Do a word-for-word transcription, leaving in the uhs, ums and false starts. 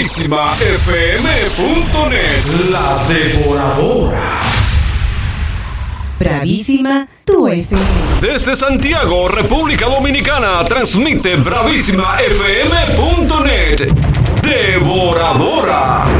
bravísima f m punto net. La Devoradora. Bravísima tu F M. Desde Santiago, República Dominicana, transmite bravísima f m punto net. Devoradora.